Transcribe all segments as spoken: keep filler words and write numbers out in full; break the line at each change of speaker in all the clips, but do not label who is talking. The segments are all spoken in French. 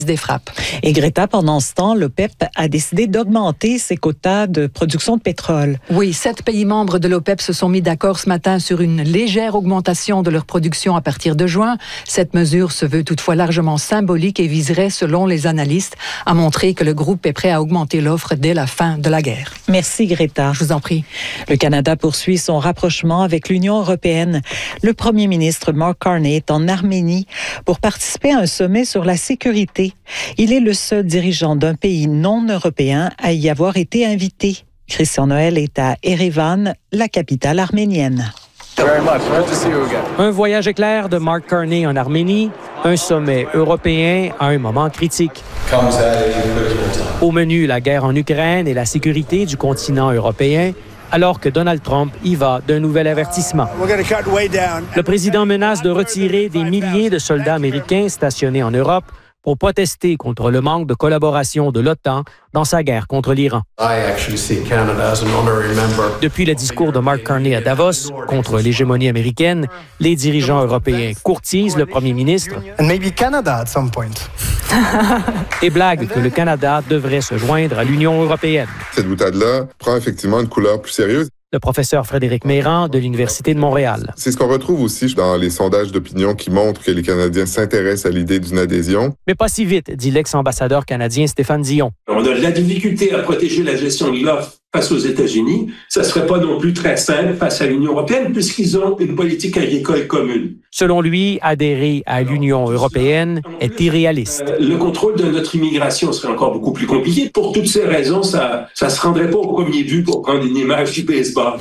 des frappes.
Et Greta, pendant ce temps, l'OPEP a décidé d'augmenter ses quotas de production de pétrole.
Oui, sept pays membres de l'OPEP se sont mis d'accord ce matin sur une légère augmentation de leur production à partir de juin. Cette mesure se veut toutefois largement symbolique et viserait, selon les analystes, à montrer que le groupe est prêt à augmenter l'offre dès la fin de la guerre.
Merci Greta.
Je vous en prie.
Le Canada poursuit son rapprochement avec l'Union européenne. Le premier ministre Mark Carney est en Arménie pour participer à un sommet sur la sécurité. Il est le seul dirigeant d'un pays non européen à y avoir été invité. Christian Noël est à Erevan, la capitale arménienne.
Un voyage éclair de Mark Carney en Arménie, un sommet européen à un moment critique. Au menu, la guerre en Ukraine et la sécurité du continent européen, alors que Donald Trump y va d'un nouvel avertissement. Le président menace de retirer des milliers de soldats américains stationnés en Europe pour protester contre le manque de collaboration de l'OTAN dans sa guerre contre l'Iran. Depuis le discours de Mark Carney à Davos contre l'hégémonie américaine, les dirigeants européens courtisent le premier ministre et blaguent que le Canada devrait se joindre à l'Union européenne.
Cette boutade-là prend effectivement une couleur plus sérieuse.
Le professeur Frédéric Meyran de l'Université de Montréal.
C'est ce qu'on retrouve aussi dans les sondages d'opinion qui montrent que les Canadiens s'intéressent à l'idée d'une adhésion.
Mais pas si vite, dit l'ex-ambassadeur canadien Stéphane Dion.
On a de la difficulté à protéger la gestion de l'offre face aux États-Unis. Ça ne serait pas non plus très simple face à l'Union européenne puisqu'ils ont une politique agricole commune.
Selon lui, adhérer à l'Union européenne est irréaliste.
Euh, le contrôle de notre immigration serait encore beaucoup plus compliqué. Pour toutes ces raisons, ça ne se rendrait pas au premier but pour prendre une image du baseball.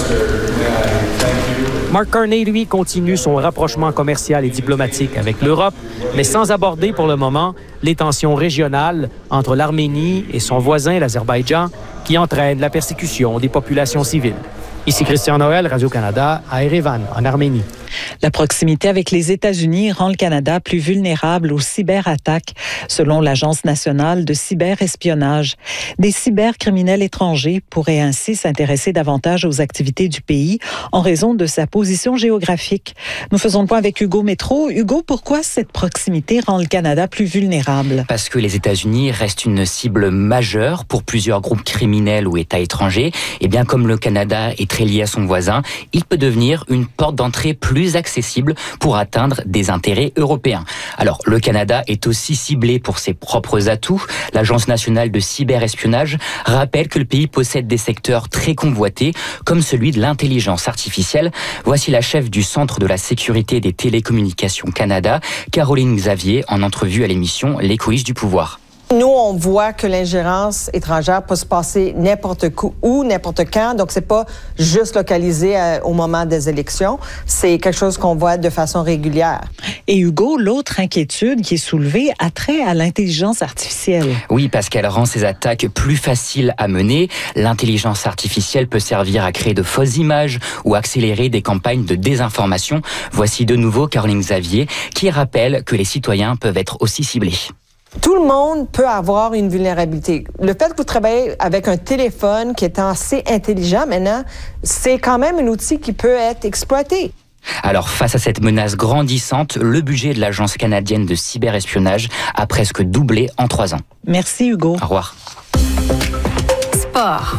Mark Carney, lui, continue son rapprochement commercial et diplomatique avec l'Europe, mais sans aborder pour le moment les tensions régionales entre l'Arménie et son voisin, l'Azerbaïdjan, qui entraînent la persécution des populations civiles. Ici Christian Noël, Radio-Canada, à Erevan, en Arménie.
La proximité avec les États-Unis rend le Canada plus vulnérable aux cyberattaques, selon l'Agence nationale de cyberespionnage. Des cybercriminels étrangers pourraient ainsi s'intéresser davantage aux activités du pays en raison de sa position géographique. Nous faisons le point avec Hugo Métro. Hugo, pourquoi cette proximité rend le Canada plus vulnérable?
Parce que les États-Unis restent une cible majeure pour plusieurs groupes criminels ou États étrangers. Et bien comme le Canada est très lié à son voisin, il peut devenir une porte d'entrée plus accessible pour atteindre des intérêts européens. Alors, le Canada est aussi ciblé pour ses propres atouts. L'Agence nationale de cyberespionnage rappelle que le pays possède des secteurs très convoités, comme celui de l'intelligence artificielle. Voici la chef du Centre de la sécurité des télécommunications Canada, Caroline Xavier, en entrevue à l'émission L'échoïste du pouvoir.
Nous, on voit que l'ingérence étrangère peut se passer n'importe où, n'importe quand. Donc, c'est pas juste localisé à, au moment des élections. C'est quelque chose qu'on voit de façon régulière.
Et Hugo, l'autre inquiétude qui est soulevée a trait à l'intelligence artificielle.
Oui, parce qu'elle rend ces attaques plus faciles à mener. L'intelligence artificielle peut servir à créer de fausses images ou accélérer des campagnes de désinformation. Voici de nouveau Caroline Xavier qui rappelle que les citoyens peuvent être aussi ciblés.
Tout le monde peut avoir une vulnérabilité. Le fait que vous travaillez avec un téléphone qui est assez intelligent maintenant, c'est quand même un outil qui peut être exploité.
Alors, face à cette menace grandissante, le budget de l'Agence canadienne de cyberespionnage a presque doublé en trois ans.
Merci Hugo.
Au revoir.
Sport.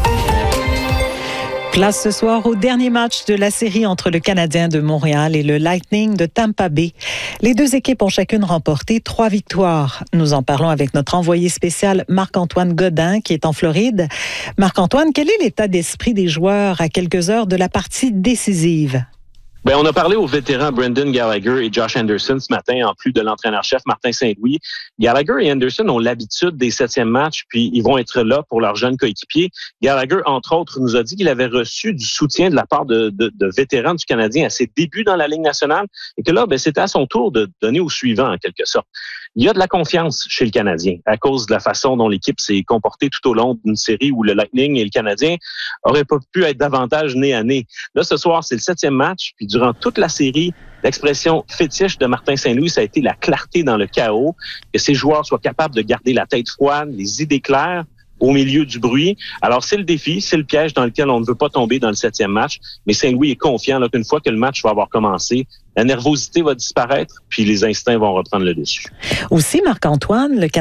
Place ce soir au dernier match de la série entre le Canadien de Montréal et le Lightning de Tampa Bay. Les deux équipes ont chacune remporté trois victoires. Nous en parlons avec notre envoyé spécial Marc-Antoine Godin qui est en Floride. Marc-Antoine, quel est l'état d'esprit des joueurs à quelques heures de la partie décisive?
Ben, on a parlé aux vétérans Brendan Gallagher et Josh Anderson ce matin, en plus de l'entraîneur-chef Martin Saint-Louis. Gallagher et Anderson ont l'habitude des septièmes matchs, puis ils vont être là pour leurs jeunes coéquipiers. Gallagher, entre autres, nous a dit qu'il avait reçu du soutien de la part de, de, de vétérans du Canadien à ses débuts dans la Ligue nationale, et que là, ben, c'était à son tour de donner au suivant, en quelque sorte. Il y a de la confiance chez le Canadien à cause de la façon dont l'équipe s'est comportée tout au long d'une série où le Lightning et le Canadien auraient pas pu être davantage nez à nez. Là, ce soir, c'est le septième match, puis durant toute la série, l'expression fétiche de Martin Saint-Louis, ça a été la clarté dans le chaos, que ses joueurs soient capables de garder la tête froide, les idées claires, au milieu du bruit. Alors, c'est le défi, c'est le piège dans lequel on ne veut pas tomber dans le septième match. Mais Saint-Louis est confiant là, qu'une fois que le match va avoir commencé, la nervosité va disparaître, puis les instincts vont reprendre le dessus.
Aussi, Marc-Antoine, le